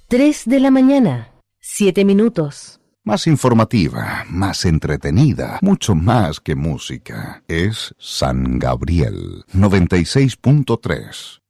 3 de la mañana, 7 minutos. Más informativa, más entretenida, mucho más que música. Es San Gabriel 96.3.